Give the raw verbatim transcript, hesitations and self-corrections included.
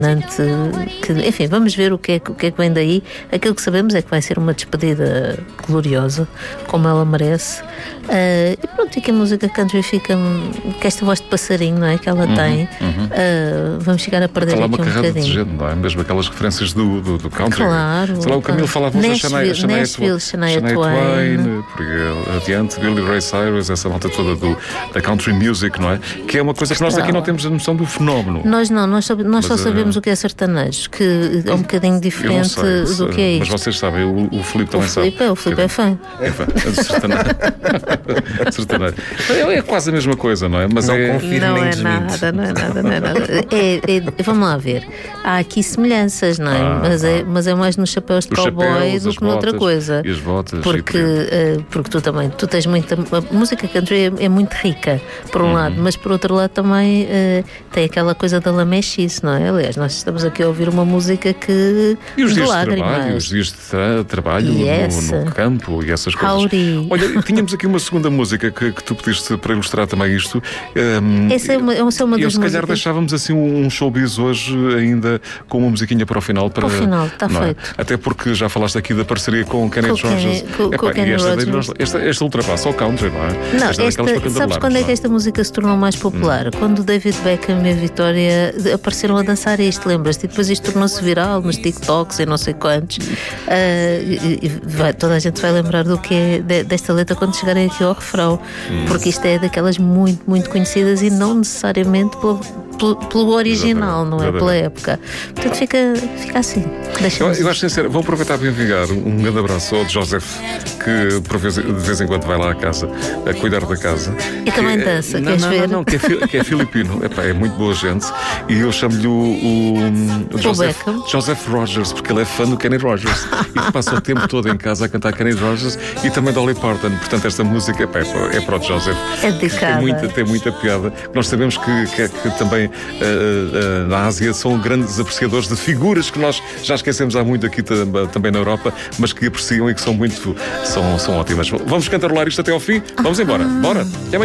Que, enfim, vamos ver o que, é, o que é que vem daí. Aquilo que sabemos é que vai ser uma despedida gloriosa, como ela merece. Uh, e pronto, e que a música country fica, que esta voz de passarinho, não é, que ela uhum, tem, uhum. Uh, vamos chegar a perder aqui um bocadinho. De gente, não é? Mesmo aquelas referências do, do, do country. Claro. Sei lá, o Camilo falava da Shania, Shania, Shania, Shania Twain, Twain porque adiante, Billy Ray Cyrus, essa malta toda do, da country music, não é? Que é uma coisa que nós aqui não temos a noção do fenómeno. Nós não, nós, nós Mas, só sabemos uh, o que é sertanejo, que é um bocadinho diferente sei, do que é isto. Mas vocês sabem, o, o Filipe também o Filipe sabe. É, o Filipe é fã. É fã, é sertanejo. sertanejo. É, é quase a mesma coisa, não é? Mas não é... confirmo não nem é desminto. nada, não é nada, não é nada. É, é, vamos lá ver. Há aqui semelhanças, não é? Ah, mas, é mas é mais nos chapéus de cowboy do que noutra coisa. E as botas. Porque, uh, porque tu também, tu tens muita. A música country é, é muito rica, por um uhum. lado, mas por outro lado também uh, tem aquela coisa da lamechice, não é? Aliás, nós estamos aqui a ouvir uma música que. E os dias de de trabalho, os dias de tra- trabalho no, no campo e essas coisas. Howdy. Olha, tínhamos aqui uma segunda música que, que tu pediste para ilustrar também isto. Um, essa é uma, essa é uma eu, das se calhar músicas... deixávamos assim um showbiz hoje ainda com uma musiquinha para o final. Para, para o final, está feito. É? Até porque já falaste aqui da parceria com Kenny com Rogers. Com, Epá, com Kenny esta, Rogers. Esta, esta ultrapassa o country, não é? Não, esta esta, sabes quando é que esta música se tornou mais popular? Hum. Quando o David Beckham e a Vitória apareceram a dançar isto, lembras-te? E depois isto tornou-se viral nos TikToks e não sei quantos. Uh, e, e vai, toda a gente vai lembrar do que é de, desta letra quando chegarem aqui ao refrão, hum. porque isto é daquelas muito, muito conhecidas e não necessariamente pelo, pelo, pelo original, não é? Pela época. Portanto, fica, fica assim. Eu, eu acho sincero, vou aproveitar para enviar um grande abraço ao Joseph, que por vez, de vez em quando vai lá à casa a cuidar da casa. E também dança, não, queres não, ver? Não, não, que é, que é filipino. Epá, é muito boa gente. E eu chamo-lhe o, o, o Joseph, Joseph Rogers, porque ele é fã do Kenny Rogers e que passa o tempo todo em casa a cantar Kenny Rogers e também Dolly Parton. Portanto, esta música epá, é para o Joseph. É dedicada. Tem muita, tem muita piada. Nós sabemos que, que, que também uh, uh, na Ásia são grandes apreciadores de figuras que nós já esquecemos há muito aqui também na Europa, mas que apreciam e que são muito são, são ótimas. Vamos cantarolar isto até ao fim? Vamos embora. Bora!